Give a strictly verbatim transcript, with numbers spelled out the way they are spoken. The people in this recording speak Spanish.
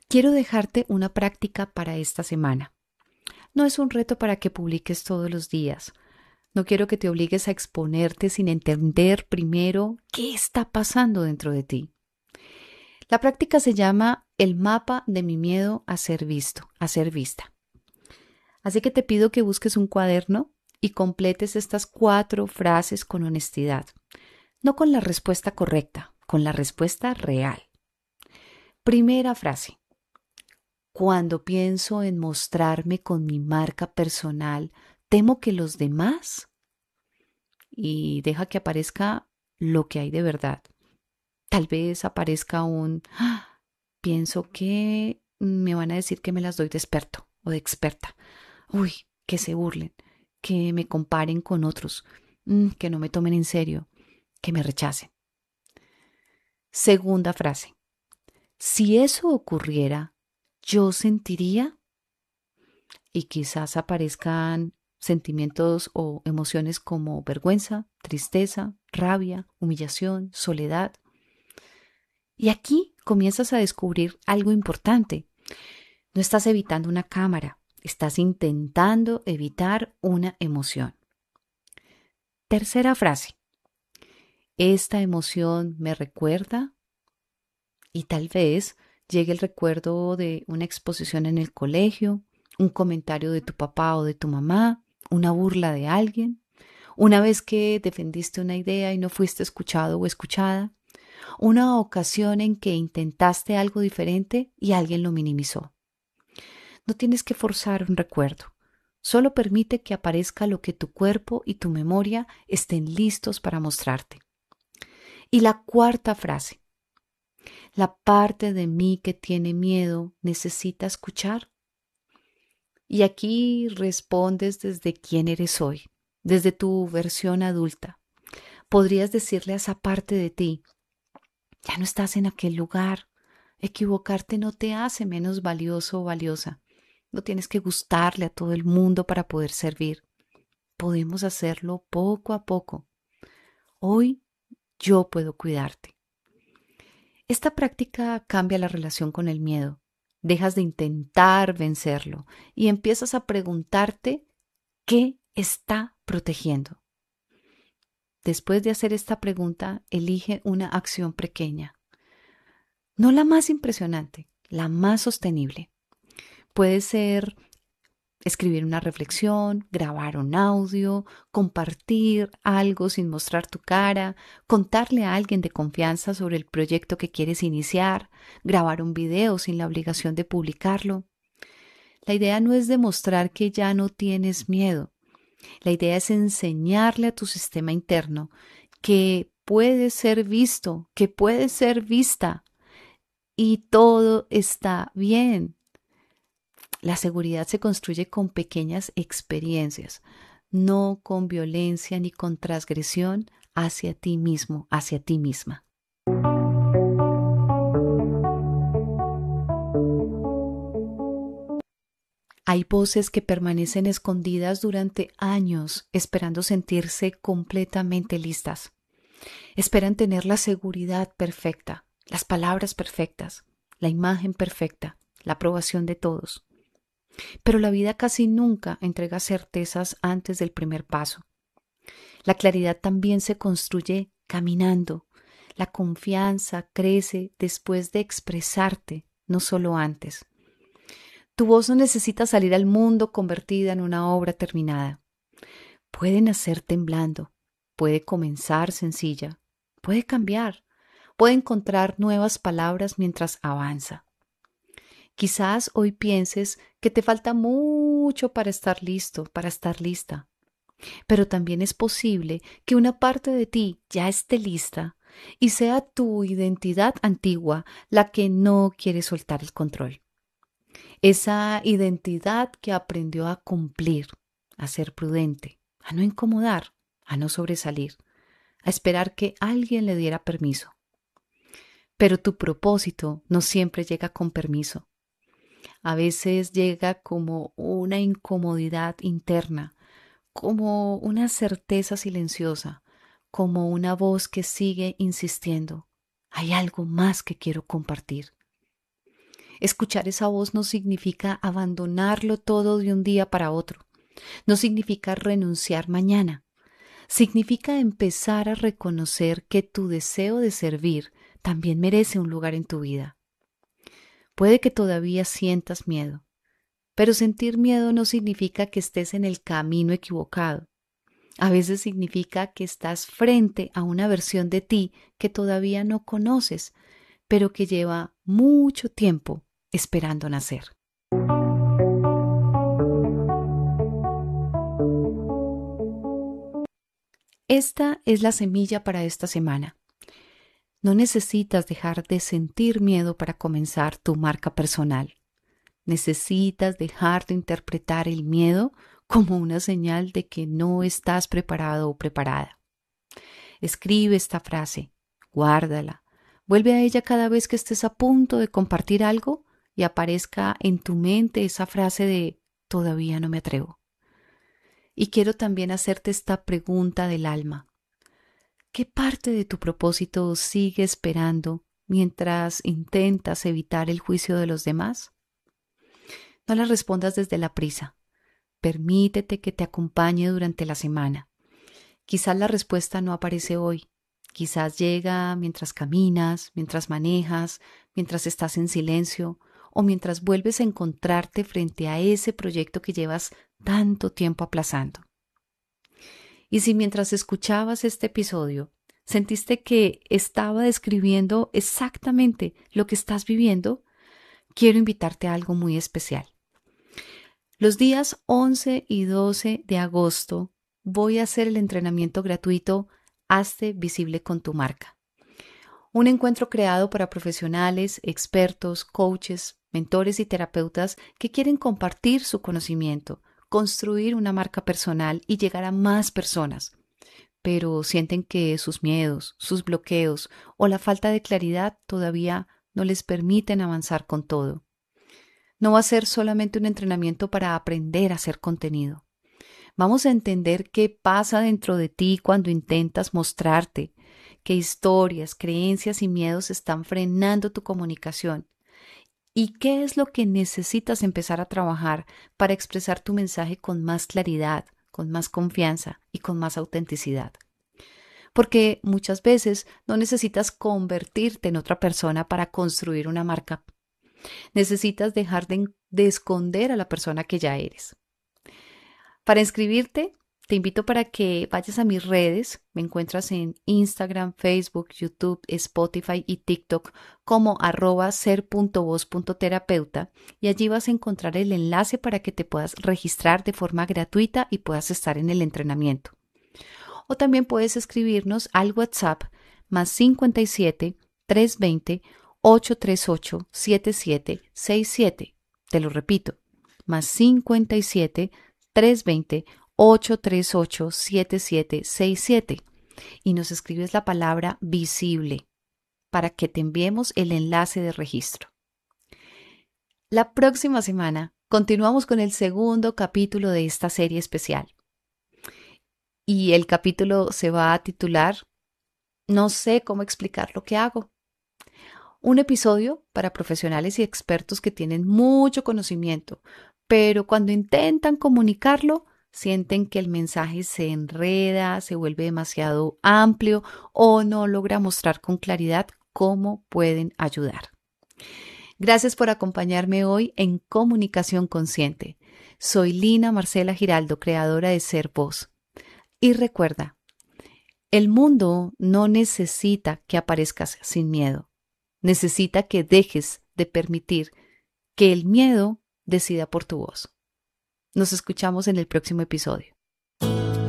Quiero dejarte una práctica para esta semana. No es un reto para que publiques todos los días. No quiero que te obligues a exponerte sin entender primero qué está pasando dentro de ti. La práctica se llama el mapa de mi miedo a ser visto, a ser vista. Así que te pido que busques un cuaderno y completes estas cuatro frases con honestidad. No con la respuesta correcta, con la respuesta real. Primera frase. Cuando pienso en mostrarme con mi marca personal, temo que los demás, y deja que aparezca lo que hay de verdad. Tal vez aparezca un, "Ah, pienso que me van a decir que me las doy de experto o de experta. Uy, que se burlen, que me comparen con otros, mm, que no me tomen en serio, que me rechacen". Segunda frase. Si eso ocurriera, yo sentiría, y quizás aparezcan sentimientos o emociones como vergüenza, tristeza, rabia, humillación, soledad. Y aquí comienzas a descubrir algo importante. No estás evitando una cámara, estás intentando evitar una emoción. Tercera frase. Esta emoción me recuerda, y tal vez llegue el recuerdo de una exposición en el colegio, un comentario de tu papá o de tu mamá, una burla de alguien, una vez que defendiste una idea y no fuiste escuchado o escuchada, una ocasión en que intentaste algo diferente y alguien lo minimizó. No tienes que forzar un recuerdo, solo permite que aparezca lo que tu cuerpo y tu memoria estén listos para mostrarte. Y la cuarta frase. La parte de mí que tiene miedo necesita escuchar. Y aquí respondes desde quién eres hoy, desde tu versión adulta. Podrías decirle a esa parte de ti, ya no estás en aquel lugar. Equivocarte no te hace menos valioso o valiosa. No tienes que gustarle a todo el mundo para poder servir. Podemos hacerlo poco a poco. Hoy yo puedo cuidarte. Esta práctica cambia la relación con el miedo. Dejas de intentar vencerlo y empiezas a preguntarte qué está protegiendo. Después de hacer esta pregunta, elige una acción pequeña. No la más impresionante, la más sostenible. Puede ser escribir una reflexión, grabar un audio, compartir algo sin mostrar tu cara, contarle a alguien de confianza sobre el proyecto que quieres iniciar, grabar un video sin la obligación de publicarlo. La idea no es demostrar que ya no tienes miedo. La idea es enseñarle a tu sistema interno que puede ser visto, que puede ser vista y todo está bien. La seguridad se construye con pequeñas experiencias, no con violencia ni con transgresión hacia ti mismo, hacia ti misma. Hay voces que permanecen escondidas durante años esperando sentirse completamente listas. Esperan tener la seguridad perfecta, las palabras perfectas, la imagen perfecta, la aprobación de todos. Pero la vida casi nunca entrega certezas antes del primer paso. La claridad también se construye caminando. La confianza crece después de expresarte, no solo antes. Tu voz no necesita salir al mundo convertida en una obra terminada. Puede nacer temblando, puede comenzar sencilla, puede cambiar, puede encontrar nuevas palabras mientras avanza. Quizás hoy pienses que te falta mucho para estar listo, para estar lista. Pero también es posible que una parte de ti ya esté lista y sea tu identidad antigua la que no quiere soltar el control. Esa identidad que aprendió a cumplir, a ser prudente, a no incomodar, a no sobresalir, a esperar que alguien le diera permiso. Pero tu propósito no siempre llega con permiso. A veces llega como una incomodidad interna, como una certeza silenciosa, como una voz que sigue insistiendo. Hay algo más que quiero compartir. Escuchar esa voz no significa abandonarlo todo de un día para otro. No significa renunciar mañana. Significa empezar a reconocer que tu deseo de servir también merece un lugar en tu vida. Puede que todavía sientas miedo, pero sentir miedo no significa que estés en el camino equivocado. A veces significa que estás frente a una versión de ti que todavía no conoces, pero que lleva mucho tiempo esperando nacer. Esta es la semilla para esta semana. No necesitas dejar de sentir miedo para comenzar tu marca personal. Necesitas dejar de interpretar el miedo como una señal de que no estás preparado o preparada. Escribe esta frase, guárdala, vuelve a ella cada vez que estés a punto de compartir algo y aparezca en tu mente esa frase de todavía no me atrevo. Y quiero también hacerte esta pregunta del alma. ¿Qué parte de tu propósito sigue esperando mientras intentas evitar el juicio de los demás? No la respondas desde la prisa. Permítete que te acompañe durante la semana. Quizás la respuesta no aparece hoy. Quizás llega mientras caminas, mientras manejas, mientras estás en silencio o mientras vuelves a encontrarte frente a ese proyecto que llevas tanto tiempo aplazando. Y si mientras escuchabas este episodio sentiste que estaba describiendo exactamente lo que estás viviendo, quiero invitarte a algo muy especial. Los días once y doce de agosto voy a hacer el entrenamiento gratuito Hazte Visible con tu Marca. Un encuentro creado para profesionales, expertos, coaches, mentores y terapeutas que quieren compartir su conocimiento, construir una marca personal y llegar a más personas, pero sienten que sus miedos, sus bloqueos o la falta de claridad todavía no les permiten avanzar con todo. No va a ser solamente un entrenamiento para aprender a hacer contenido. Vamos a entender qué pasa dentro de ti cuando intentas mostrarte, qué historias, creencias y miedos están frenando tu comunicación y qué es lo que necesitas empezar a trabajar para expresar tu mensaje con más claridad, con más confianza y con más autenticidad. Porque muchas veces no necesitas convertirte en otra persona para construir una marca. Necesitas dejar de, de esconder a la persona que ya eres. Para inscribirte, te invito para que vayas a mis redes. Me encuentras en Instagram, Facebook, YouTube, Spotify y TikTok como arroba ser.voz.terapeuta y allí vas a encontrar el enlace para que te puedas registrar de forma gratuita y puedas estar en el entrenamiento. O también puedes escribirnos al WhatsApp más cincuenta y siete, trescientos veinte, ochocientos treinta y ocho, setenta y siete sesenta y siete. Te lo repito, más cincuenta y siete, trescientos veinte, ochocientos treinta y ocho, setenta y siete sesenta y siete y nos escribes la palabra visible para que te enviemos el enlace de registro. La próxima semana continuamos con el segundo capítulo de esta serie especial. Y el capítulo se va a titular No sé cómo explicar lo que hago. Un episodio para profesionales y expertos que tienen mucho conocimiento, pero cuando intentan comunicarlo, sienten que el mensaje se enreda, se vuelve demasiado amplio o no logra mostrar con claridad cómo pueden ayudar. Gracias por acompañarme hoy en Comunicación Consciente. Soy Lina Marcela Giraldo, creadora de Ser Voz. Y recuerda, el mundo no necesita que aparezcas sin miedo. Necesita que dejes de permitir que el miedo decida por tu voz. Nos escuchamos en el próximo episodio.